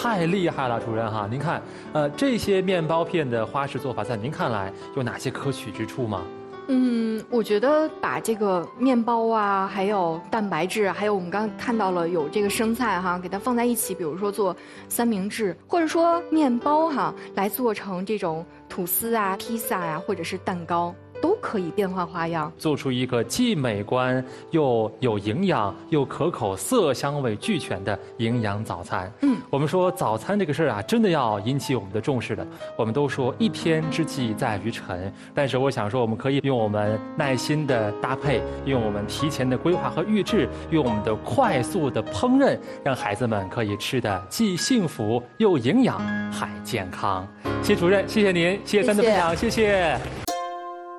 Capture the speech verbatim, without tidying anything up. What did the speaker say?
太厉害了，主任哈！您看，呃，这些面包片的花式做法，在您看来有哪些可取之处吗？ 嗯，我觉得把这个面包啊，还有蛋白质，还有我们刚刚看到了有这个生菜哈，给它放在一起，比如说做三明治，或者说面包哈，来做成这种吐司啊、披萨呀、或者是蛋糕。都可以变换花样， 做出一个既美观又有营养又可口、色香味俱全的营养早餐。嗯，我们说早餐这个事儿啊，真的要引起我们的重视的。我们都说一天之计在于晨，但是我想说，我们可以用我们耐心的搭配，用我们提前的规划和预制，用我们的快速的烹饪，让孩子们可以吃的既幸福又营养还健康。谢主任，谢谢您，谢谢三的分享，谢谢。